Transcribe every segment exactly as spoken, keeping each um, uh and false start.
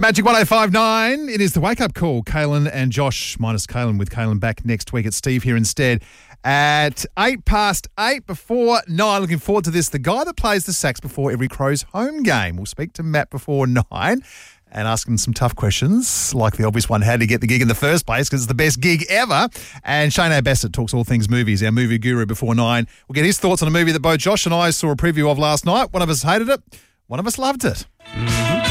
Magic one oh five nine. It is the wake-up call. Kaylin and Josh, minus Kaylin, with Kaylin back next week. It's Steve here instead. At eight past eight, before nine. Looking forward to this. The guy that plays the sax before every Crows home game. We'll speak to Matt before nine and ask him some tough questions, like the obvious one, how to get the gig in the first place, because it's the best gig ever. And Shane A. Bassett talks all things movies, our movie guru, before nine. We'll get his thoughts on a movie that both Josh and I saw a preview of last night. One of us hated it. One of us loved it. Mm-hmm.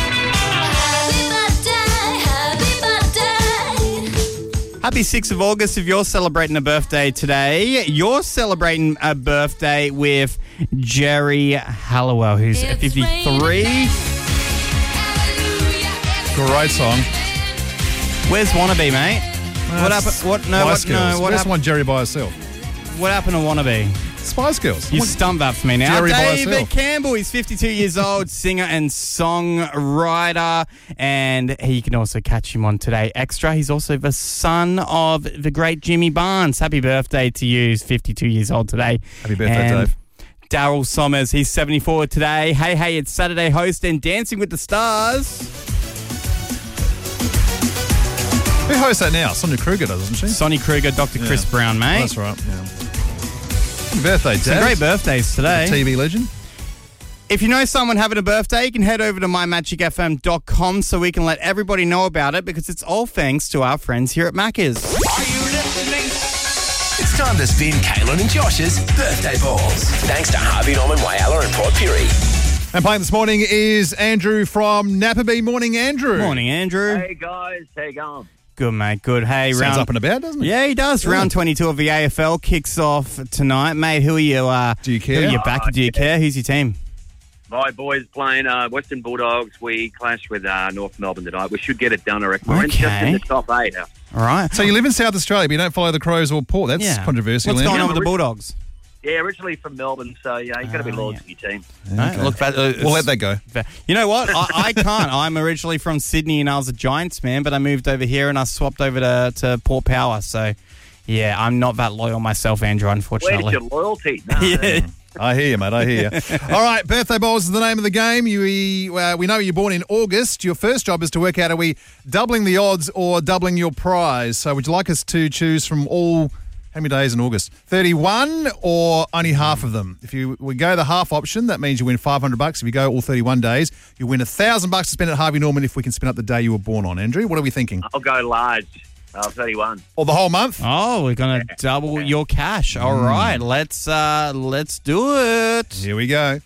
Happy sixth of August if you're celebrating a birthday today. You're celebrating a birthday with Jerry Halliwell, who's It's fifty-three. Great song. Where's Wannabe, mate? What That's happened? What? No, Spice what? No, Girls. what That's happened? one Jerry by herself. What happened to Wannabe? Spice Girls. You stump that for me now. Jerry by David herself. Campbell, he's fifty-two years old, singer and songwriter, and he can also catch him on Today Extra. He's also the son of the great Jimmy Barnes. Happy birthday to you. He's fifty-two years old today. Happy birthday, and Dave. Daryl Sommers, he's seventy-four today. Hey, hey, it's Saturday host and Dancing with the Stars. Who hosts that now? Sonia Kruger does, doesn't she? Sonny Kruger, Doctor Yeah. Chris Brown, mate. Oh, that's right, yeah. Happy birthday, Dad. Some great birthdays today. T V legend. If you know someone having a birthday, you can head over to my magic f m dot com so we can let everybody know about it, because it's all thanks to our friends here at Macca's. Are you listening? It's time to spin Kaylin and Josh's birthday balls. Thanks to Harvey Norman Whyalla and Port Pirie. And playing this morning is Andrew from Napperby. Morning, Andrew. Morning, Andrew. Hey guys, how you going? Good, mate. Good. Hey, Sounds round up and about, doesn't it? Yeah, he does. Yeah. Round twenty-two of the A F L kicks off tonight, mate. Who are you? Uh, Do you care? Who are you back? Oh, Do you yeah. care? Who's your team? My boys playing uh, Western Bulldogs. We clash with uh, North Melbourne tonight. We should get it done, I reckon. We're in just Okay. in the top eight. All right. So you live in South Australia, but you don't follow the Crows or Port. That's yeah. controversial. What's going Andrew. on with the Bulldogs? Yeah, originally from Melbourne, so yeah, you've got to be Oh, loyal yeah. to your team. No, look, that, uh, We'll let that go. You know what? I, I can't. I'm originally from Sydney and I was a Giants man, but I moved over here and I swapped over to, to Port Power. So, yeah, I'm not that loyal myself, Andrew, Where's unfortunately. your loyalty? No, Yeah. I hear you, mate. I hear you. All right, birthday balls is the name of the game. You, we, uh, we know you're born in August. Your first job is to work out, are we doubling the odds or doubling your prize? So would you like us to choose from all, how many days in August? thirty-one or only half of them? If you we go the half option, that means you win five hundred bucks. If you go all thirty-one days, you win one thousand bucks to spend at Harvey Norman if we can spin up the day you were born on. Andrew, what are we thinking? I'll go large. Uh, thirty-one. Or the whole month? Oh, we're gonna double your cash. All right, let's uh, let's do it. Here we go.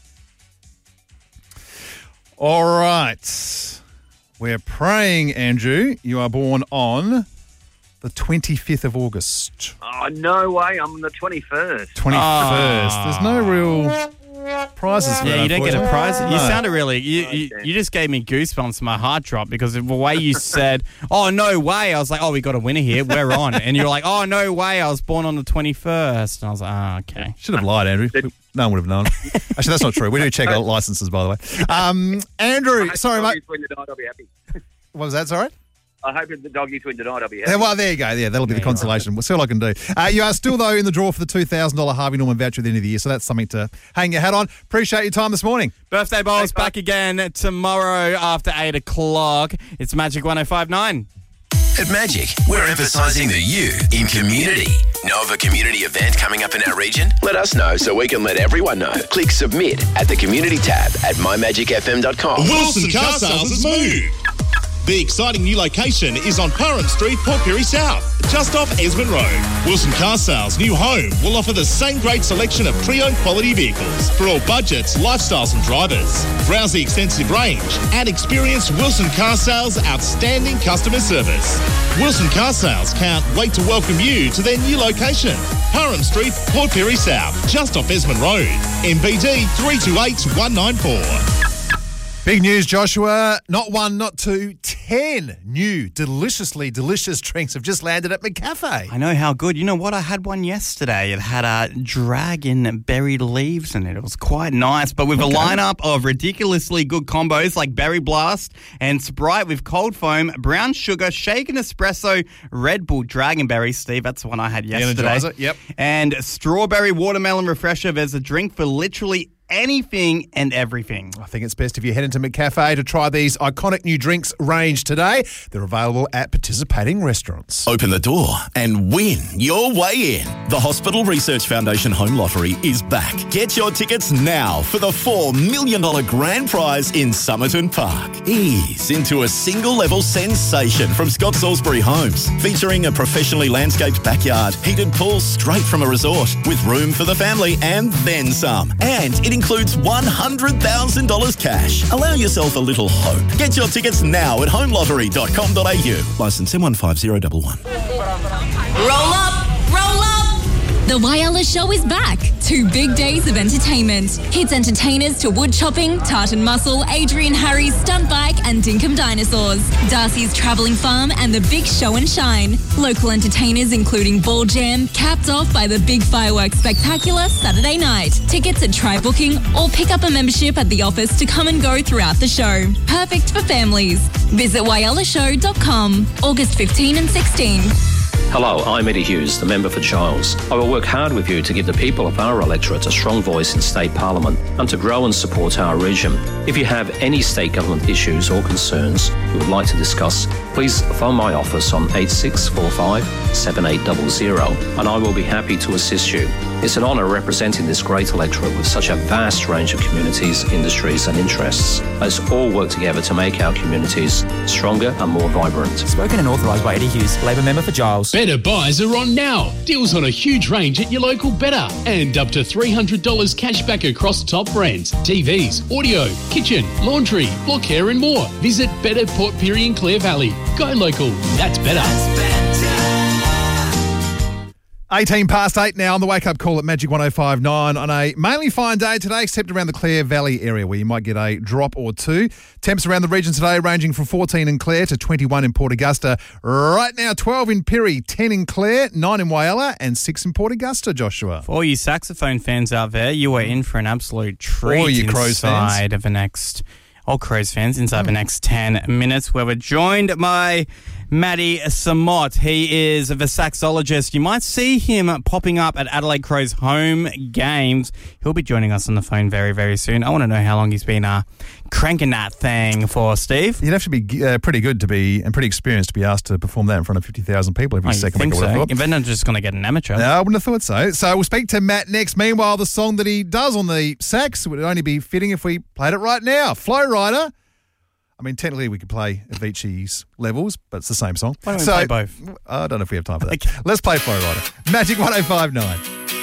All right. We're praying, Andrew. You are born on the twenty-fifth of August. Oh, no way. I'm on the twenty-first. twenty-first. There's no real prizes for Yeah, that, you don't get a unfortunately. prize. You No. sounded really. You, you you just gave me goosebumps. My heart dropped because of the way you said, "Oh no way!" I was like, "Oh, we got a winner here. We're on." And you're like, "Oh no way! I was born on the twenty-first." And I was like, "Ah, okay." Should have lied, Andrew. No one would have known. Actually, that's not true. We do check our licenses, by the way. Um, Andrew, sorry, mate. If the doggies win tonight, I'll be happy. What was that, sorry? I hope if the doggies win tonight, I'll be happy. Yeah, well, there you go. Yeah, that'll be the consolation. We'll see what I can do. Uh, you are still, though, in the draw for the two thousand dollars Harvey Norman voucher at the end of the year, so that's something to hang your hat on. Appreciate your time this morning. Birthday balls Thanks, back again tomorrow after eight o'clock. It's Magic one oh five nine. At Magic, we're emphasising the you in community. Know of a community event coming up in our region? Let us know so we can let everyone know. Click submit at the community tab at my magic f m dot com. Wilson Car Sales has moved. The exciting new location is on Parham Street, Port Pirie South, just off Esmond Road. Wilson Car Sales' new home will offer the same great selection of pre-owned quality vehicles for all budgets, lifestyles and drivers. Browse the extensive range and experience Wilson Car Sales' outstanding customer service. Wilson Car Sales can't wait to welcome you to their new location, Parham Street, Port Pirie South, just off Esmond Road. M B D three two eight one nine four. Big news, Joshua. Not one, not two, ten new, deliciously delicious drinks have just landed at McCafe. I know how good. You know what? I had one yesterday. It had a dragon berry leaves in it. It was quite nice, but with a lineup of ridiculously good combos like Berry Blast and Sprite with cold foam, brown sugar, shaken espresso, Red Bull Dragonberry. Steve, that's the one I had yesterday. Energizer, yep. And strawberry watermelon refresher. There's a drink for literally anything and everything. I think it's best if you head into McCafe to try these iconic new drinks range today. They're available at participating restaurants. Open the door and win your way in. The Hospital Research Foundation Home Lottery is back. Get your tickets now for the four million dollars grand prize in Somerton Park. Ease into a single-level sensation from Scott Salisbury Homes, featuring a professionally landscaped backyard, heated pool straight from a resort, with room for the family and then some. And it includes one hundred thousand dollars cash. Allow yourself a little hope. Get your tickets now at home lottery dot com dot a u. Licence M one five zero one one. Roll up, roll up. The Whyalla Show is back. Two big days of entertainment. Hits entertainers to wood chopping, Tartan Muscle, Adrian Harry's stunt bike and Dinkum Dinosaurs. Darcy's Travelling Farm and the Big Show and Shine. Local entertainers including Ball Jam, capped off by the Big Fireworks Spectacular Saturday night. Tickets at Try Booking or pick up a membership at the office to come and go throughout the show. Perfect for families. Visit whyalla show dot com, August fifteenth and sixteenth. Hello, I'm Eddie Hughes, the member for Giles. I will work hard with you to give the people of our electorate a strong voice in State Parliament and to grow and support our region. If you have any state government issues or concerns you would like to discuss, please phone my office on eight six four five, seven eight zero zero and I will be happy to assist you. It's an honour representing this great electorate with such a vast range of communities, industries and interests. Let's all work together to make our communities stronger and more vibrant. Spoken and authorised by Eddie Hughes, Labor member for Giles. Better buys are on now. Deals on a huge range at your local Better. And up to three hundred dollars cash back across top brands. T Vs, audio, kitchen, laundry, block hair and more. Visit Better Port Pirie in Clare Valley. Go local. That's better. That's better. eighteen past eight now on the wake-up call at Magic one oh five point nine on a mainly fine day today, except around the Clare Valley area where you might get a drop or two. Temps around the region today ranging from fourteen in Clare to twenty-one in Port Augusta. Right now, twelve in Pirie, ten in Clare, nine in Whyalla and six in Port Augusta, Joshua. For all you saxophone fans out there, you are in for an absolute treat all you Crows inside fans. of the next... All Crows fans inside mm. the next ten minutes, where we're joined by Matty Samot. He is the saxologist. You might see him popping up at Adelaide Crows home games. He'll be joining us on the phone very, very soon. I want to know how long he's been uh, cranking that thing for, Steve. You'd have to be uh, pretty good to be, and pretty experienced to be asked to perform that in front of fifty thousand people every oh, second think week. I would have so. thought. You're not just going to get an amateur. No, I wouldn't have thought so. So we'll speak to Matt next. Meanwhile, the song that he does on the sax would only be fitting if we played it right now. Flow Rider. I mean, technically we could play Avicii's Levels, but it's the same song. Why don't we so, play both? I don't know if we have time for that. Okay. Let's play Flow Rider. Magic one oh five point nine.